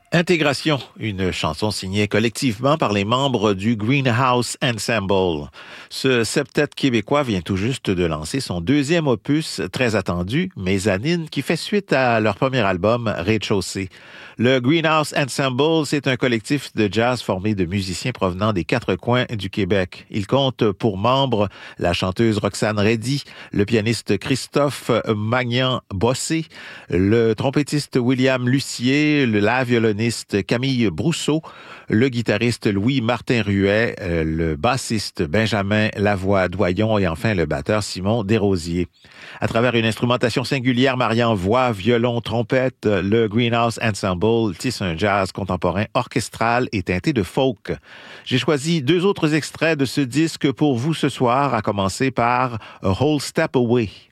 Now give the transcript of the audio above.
Intégration, une chanson signée collectivement par les membres du Greenhouse Ensemble. Ce septet québécois vient tout juste de lancer son deuxième opus, très attendu, Mezzanine, qui fait suite à leur premier album, Rez-de-chaussée. Le Greenhouse Ensemble, c'est un collectif de jazz formé de musiciens provenant des quatre coins du Québec. Il compte pour membres la chanteuse Roxane Reddy, le pianiste Christophe Magnan-Bossé, le trompettiste William Lucier, la violoniste Camille Brousseau, le guitariste Louis-Martin Ruet, le bassiste Benjamin Lavoie-Doyon et enfin le batteur Simon Desrosiers. À travers une instrumentation singulière mariant voix, violon, trompette, le Greenhouse Ensemble tisse un jazz contemporain orchestral et teinté de folk. J'ai choisi deux autres extraits de ce disque pour vous ce soir, à commencer par A Whole Step Away.